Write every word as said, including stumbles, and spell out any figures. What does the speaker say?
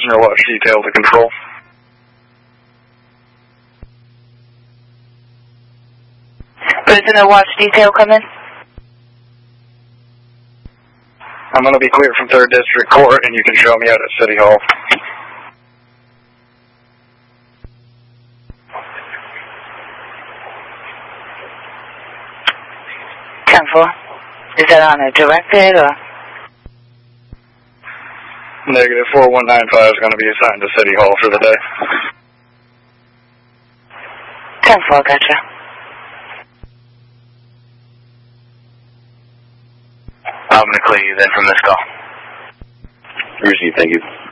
prisoner watch detail to control. Prisoner watch detail come in? I'm going to be cleared from third District Court, and you can show me out at City Hall. ten four. Is that on a directed or? Negative four one nine five is going to be assigned to City Hall for the day. ten four, gotcha. I'm going to clear you then from this call. Received, thank you.